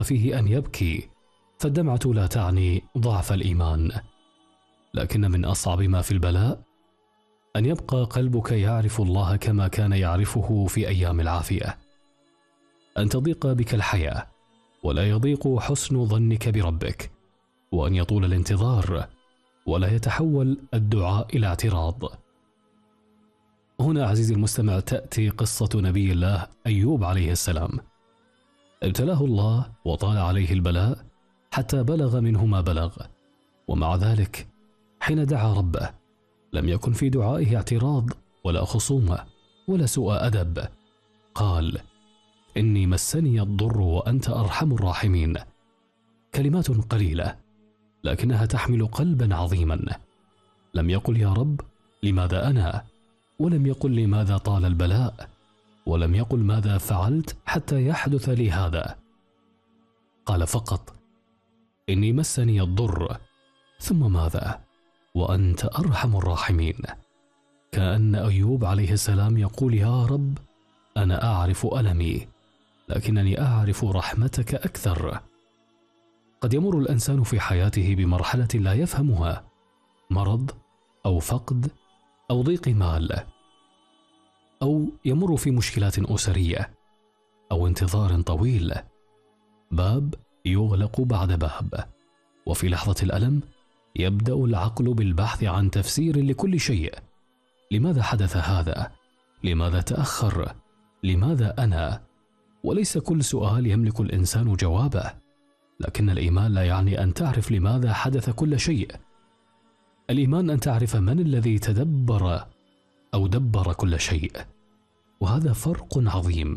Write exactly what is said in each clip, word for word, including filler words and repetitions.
فيه أن يبكي، فالدمعة لا تعني ضعف الإيمان، لكن من أصعب ما في البلاء أن يبقى قلبك يعرف الله كما كان يعرفه في أيام العافية، أن تضيق بك الحياة ولا يضيق حسن ظنك بربك، وأن يطول الانتظار ولا يتحول الدعاء إلى اعتراض. هنا عزيزي المستمع تأتي قصة نبي الله أيوب عليه السلام. ابتلاه الله وطال عليه البلاء حتى بلغ منه ما بلغ، ومع ذلك حين دعا ربه لم يكن في دعائه اعتراض ولا خصومة ولا سوء أدب. قال: إني مسني الضر وأنت أرحم الراحمين. كلمات قليلة لكنها تحمل قلبا عظيما. لم يقل يا رب لماذا أنا، ولم يقل لماذا طال البلاء، ولم يقل ماذا فعلت حتى يحدث لي هذا. قال فقط: إني مسني الضر، ثم ماذا؟ وأنت أرحم الراحمين. كأن أيوب عليه السلام يقول: يا رب أنا أعرف ألمي، لكنني أعرف رحمتك أكثر. قد يمر الإنسان في حياته بمرحلة لا يفهمها، مرض أو فقد أو ضيق مال، أو يمر في مشكلات أسرية، أو انتظار طويل، باب يغلق بعد باب، وفي لحظة الألم يبدأ العقل بالبحث عن تفسير لكل شيء. لماذا حدث هذا؟ لماذا تأخر؟ لماذا أنا؟ وليس كل سؤال يملك الإنسان جوابه، لكن الإيمان لا يعني أن تعرف لماذا حدث كل شيء. الإيمان أن تعرف من الذي تدبر أو دبر كل شيء، وهذا فرق عظيم.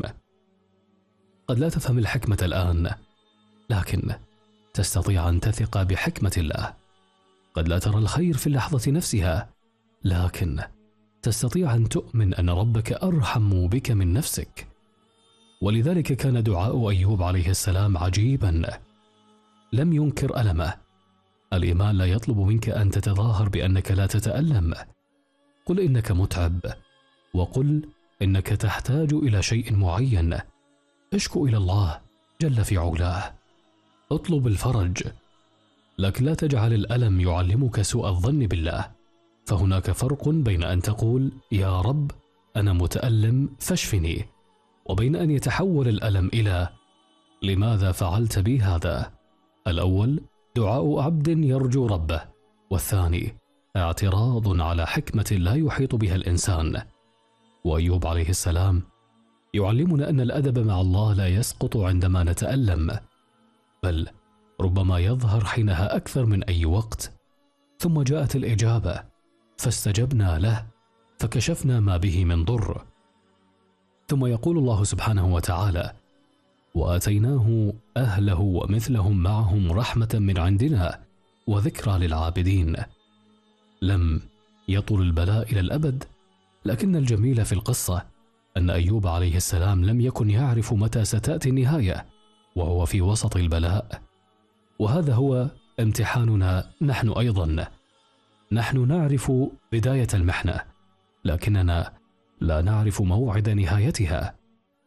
قد لا تفهم الحكمة الآن، لكن تستطيع أن تثق بحكمة الله. قد لا ترى الخير في اللحظة نفسها، لكن تستطيع أن تؤمن أن ربك أرحم بك من نفسك. ولذلك كان دعاء أيوب عليه السلام عجيبا، لم ينكر ألمه. الإيمان لا يطلب منك أن تتظاهر بأنك لا تتألم. قل إنك متعب، وقل إنك تحتاج إلى شيء معين. اشكو إلى الله جل في علاه، اطلب الفرج، لكن لا تجعل الألم يعلمك سوء الظن بالله. فهناك فرق بين أن تقول يا رب أنا متألم فاشفني، وبين أن يتحول الألم إلى لماذا فعلت بي هذا. الأول دعاء عبد يرجو ربه، والثاني اعتراض على حكمة لا يحيط بها الإنسان. وأيوب عليه السلام يعلمنا أن الأدب مع الله لا يسقط عندما نتألم، بل ربما يظهر حينها أكثر من أي وقت. ثم جاءت الإجابة فاستجبنا له فكشفنا ما به من ضر. ثم يقول الله سبحانه وتعالى: وآتيناه أهله ومثلهم معهم رحمة من عندنا وذكرى للعابدين. لم يطل البلاء إلى الأبد، لكن الجميل في القصة أن أيوب عليه السلام لم يكن يعرف متى ستأتي النهاية وهو في وسط البلاء. وهذا هو امتحاننا نحن أيضا. نحن نعرف بداية المحنة، لكننا لا نعرف موعد نهايتها.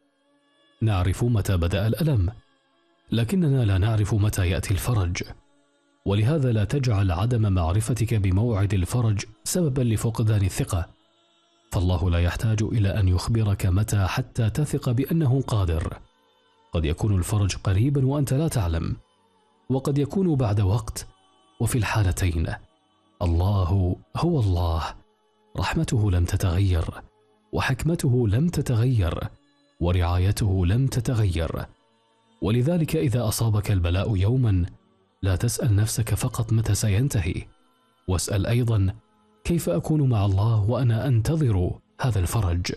نعرف متى بدأ الألم، لكننا لا نعرف متى يأتي الفرج. ولهذا لا تجعل عدم معرفتك بموعد الفرج سببا لفقدان الثقة، فالله لا يحتاج إلى أن يخبرك متى حتى تثق بأنه قادر. قد يكون الفرج قريبا وأنت لا تعلم، وقد يكون بعد وقت، وفي الحالتين الله هو الله، رحمته لم تتغير، وحكمته لم تتغير، ورعايته لم تتغير. ولذلك إذا أصابك البلاء يوما لا تسأل نفسك فقط متى سينتهي، واسأل أيضا كيف أكون مع الله وأنا أنتظر هذا الفرج.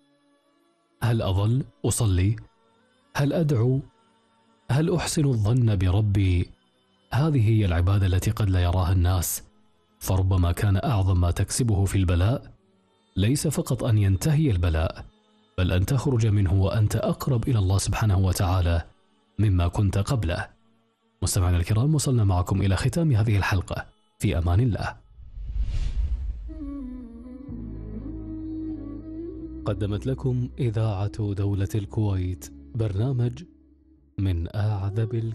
هل أظل أصلي؟ هل أدعو؟ هل أحسن الظن بربي؟ هذه هي العبادة التي قد لا يراها الناس، فربما كان أعظم ما تكسبه في البلاء ليس فقط أن ينتهي البلاء، بل أن تخرج منه وأنت أقرب إلى الله سبحانه وتعالى مما كنت قبله. مستمعينا الكرام، وصلنا معكم إلى ختام هذه الحلقة، في أمان الله. قدمت لكم إذاعة دولة الكويت برنامج من أعذب الكلام.